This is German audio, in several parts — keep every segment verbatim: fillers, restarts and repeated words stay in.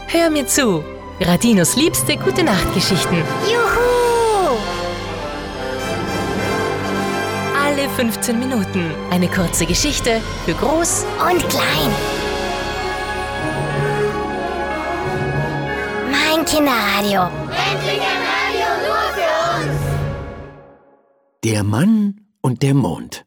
Hör mir zu. Radinos liebste Gute-Nacht-Geschichten. Juhu! Alle fünfzehn Minuten eine kurze Geschichte für Groß Und klein. Mein Kinderradio. Endlich ein Radio nur für uns! Der Mann und der Mond.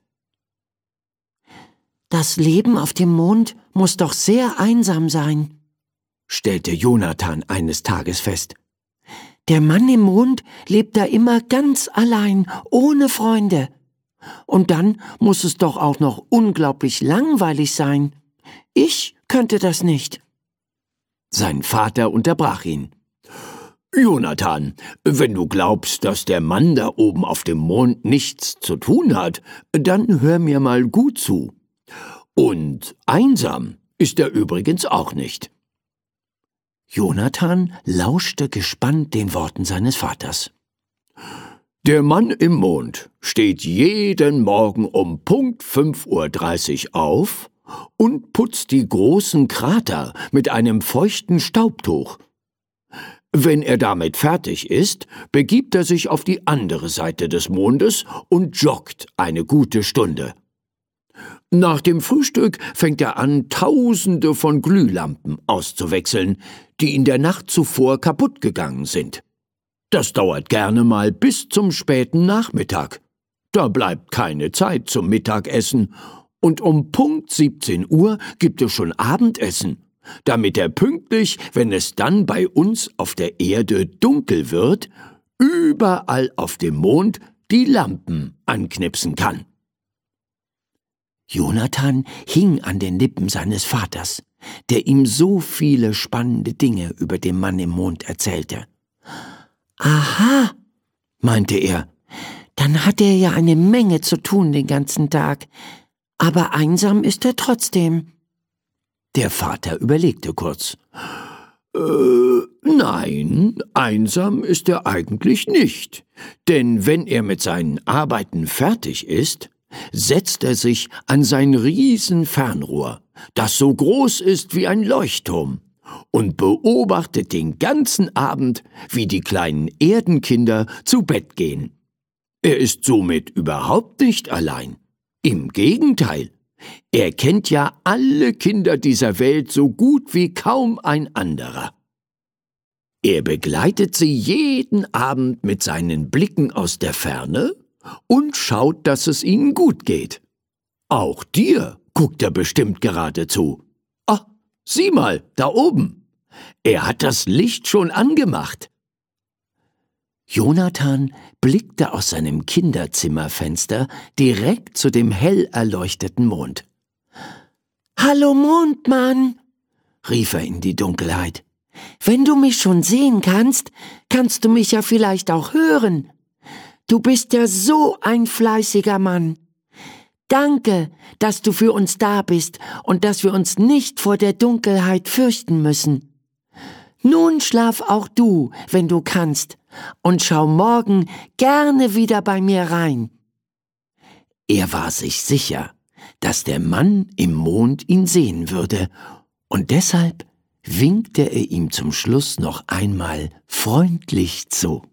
Das Leben auf dem Mond muss doch sehr einsam sein, stellte Jonathan eines Tages fest. Der Mann im Mond lebt da immer ganz allein, ohne Freunde. Und dann muss es doch auch noch unglaublich langweilig sein. Ich könnte das nicht. Sein Vater unterbrach ihn. Jonathan, wenn du glaubst, dass der Mann da oben auf dem Mond nichts zu tun hat, dann hör mir mal gut zu. Und einsam ist er übrigens auch nicht. Jonathan lauschte gespannt den Worten seines Vaters. Der Mann im Mond steht jeden Morgen um Punkt fünf Uhr dreißig auf und putzt die großen Krater mit einem feuchten Staubtuch. Wenn er damit fertig ist, begibt er sich auf die andere Seite des Mondes und joggt eine gute Stunde. Nach dem Frühstück fängt er an, Tausende von Glühlampen auszuwechseln, die in der Nacht zuvor kaputt gegangen sind. Das dauert gerne mal bis zum späten Nachmittag. Da bleibt keine Zeit zum Mittagessen und um Punkt siebzehn Uhr gibt es schon Abendessen, damit er pünktlich, wenn es dann bei uns auf der Erde dunkel wird, überall auf dem Mond die Lampen anknipsen kann. Jonathan hing an den Lippen seines Vaters, der ihm so viele spannende Dinge über den Mann im Mond erzählte. »Aha«, meinte er, »dann hat er ja eine Menge zu tun den ganzen Tag, aber einsam ist er trotzdem.« Der Vater überlegte kurz. Äh, nein, einsam ist er eigentlich nicht, denn wenn er mit seinen Arbeiten fertig ist, setzt er sich an sein Riesenfernrohr, das so groß ist wie ein Leuchtturm, und beobachtet den ganzen Abend, wie die kleinen Erdenkinder zu Bett gehen. Er ist somit überhaupt nicht allein. Im Gegenteil, er kennt ja alle Kinder dieser Welt so gut wie kaum ein anderer. Er begleitet sie jeden Abend mit seinen Blicken aus der Ferne und schaut, dass es ihnen gut geht. Auch dir guckt er bestimmt gerade zu. Ah, sieh mal, da oben. Er hat das Licht schon angemacht. Jonathan blickte aus seinem Kinderzimmerfenster direkt zu dem hell erleuchteten Mond. »Hallo Mondmann«, rief er in die Dunkelheit. »Wenn du mich schon sehen kannst, kannst du mich ja vielleicht auch hören. Du bist ja so ein fleißiger Mann. Danke, dass du für uns da bist und dass wir uns nicht vor der Dunkelheit fürchten müssen. Nun schlaf auch du, wenn du kannst, und schau morgen gerne wieder bei mir rein.« Er war sich sicher, dass der Mann im Mond ihn sehen würde, und deshalb winkte er ihm zum Schluss noch einmal freundlich zu.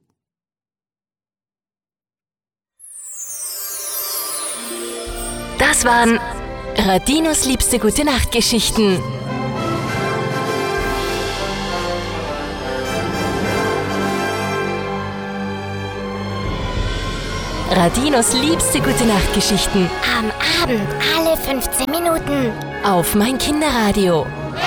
Das waren Radinos liebste Gute-Nacht-Geschichten. Radinos liebste Gute-Nacht-Geschichten. Am Abend alle fünfzehn Minuten. Auf mein Kinderradio.